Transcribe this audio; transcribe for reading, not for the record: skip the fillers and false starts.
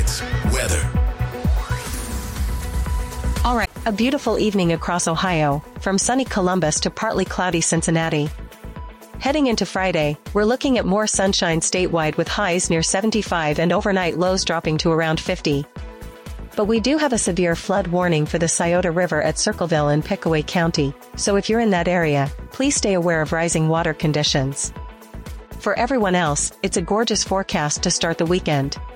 Sports. Weather. All right, a beautiful evening across Ohio, from sunny Columbus to partly cloudy Cincinnati. Heading into Friday, we're looking at more sunshine statewide with highs near 75 and overnight lows dropping to around 50. But we do have a severe flood warning for the Scioto River at Circleville in Pickaway County, so if you're in that area, please stay aware of rising water conditions. For everyone else, it's a gorgeous forecast to start the weekend.